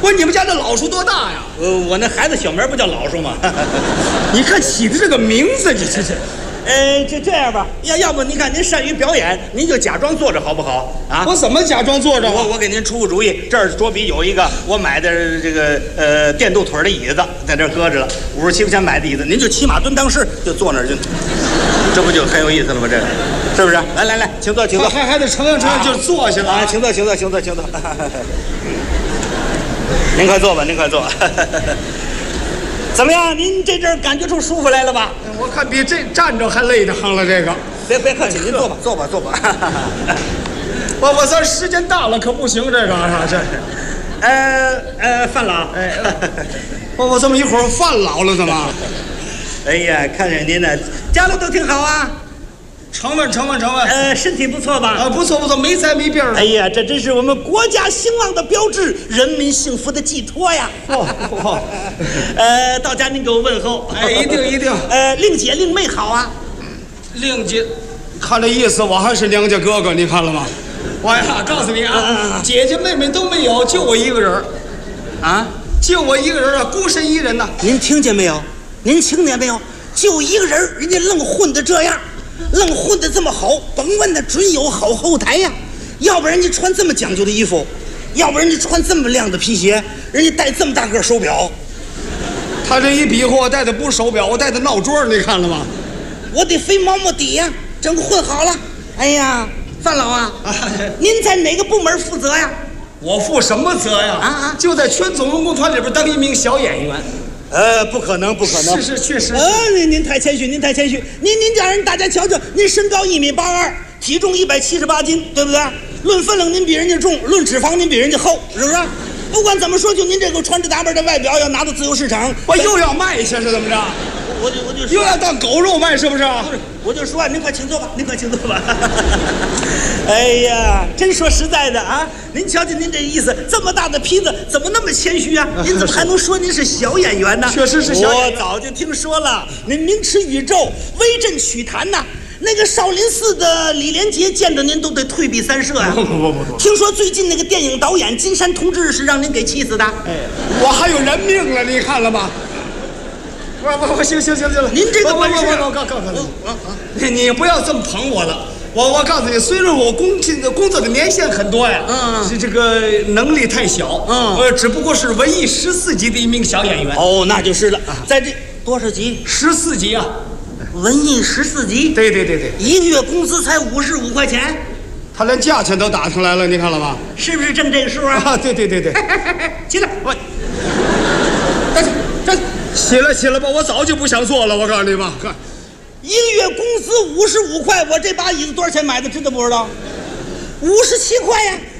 不是你们家这老鼠多大呀？ 我那孩子小名不叫老鼠吗？ 你看起的这个名字，这。 这样吧，要不您看您善于表演，您就假装坐着好不好啊？ 我怎么假装坐着？ 我给您出个主意，这儿桌底有一个我买的这个电动腿的椅子，在这儿搁着了，57块钱买的椅子，您就骑马蹲裆式就坐那儿就，这不就很有意思了吗？这个是不是？来，请坐，请坐。 还得承认就坐下了啊！请坐。您快坐吧，您快坐。怎么样？您这阵儿感觉出舒服来了吧？ 我看比这站着还累得慌了。这个， 别客气，您坐吧。 我这时间大了可不行，这个啊，这是。范老， 我这么一会儿范老了怎么？ 哎呀，看着您呢，家里都挺好啊。 承问。 身体不错吧？ 不错，没灾没病。 哎呀，这真是我们国家兴旺的标志，人民幸福的寄托呀。到家您给我问候。 一定。 令姐令妹好啊。 令姐，看这意思，我还是娘家哥哥，你看了吗？我呀，告诉你啊，姐姐妹妹都没有，就我一个人。 啊？ 就我一个人啊，孤身一人呐。 您听见没有？您听见没有？就一个人，人家愣混得这样。愣混得这么好，甭问那准有好后台呀！要不然人家穿这么讲究的衣服，要不然人家穿这么亮的皮鞋，人家戴这么大个手表。 他这一比划，我戴的不是手表，我戴的闹钟，你看了吗？ 我得飞毛毛底呀，整个混好了。哎呀，范老啊，您在哪个部门负责呀？ 我负什么责呀？就在全总文工团里边当一名小演员。 不可能。 是确实。 您太谦虚。您家人大家瞧瞧，您身高1.82米，体重178斤，对不对？论分量您比人家重，论脂肪您比人家厚，是不是？不管怎么说，就您这个穿着打扮的外表，要拿到自由市场， 我又要卖去是怎么着？ 我就又要当狗肉卖是不是？ 不是，我就说您快请坐吧。哎呀，真说实在的啊，您瞧瞧您这意思，这么大的坯子，怎么那么谦虚啊？您怎么还能说您是小演员呢？ 确实是小演员。 我早就听说了，您名驰宇宙，威震曲坛呐。那个少林寺的李连杰见着您都得退避三舍呀。 不。 听说最近那个电影导演金山同志是让您给气死的。 我还有人命了，你看了吗？我行了。 您这个本事， 我告诉你不要这么捧我了。我告诉你，虽然我工作的年限很多呀，是这个能力太小，只不过是文艺14级的一名小演员。 哦，那就是了，在这多少级 ？14级啊， 文艺14级。 对， 一个月工资才55块钱， 他连价钱都打上来了，你看了吗？ 是不是挣这个数啊？ 对。 起来，我站起来吧，我早就不想做了，我告诉你吧，看。 一个月工资55块，我这把椅子多少钱买的？知道不知道？57块呀！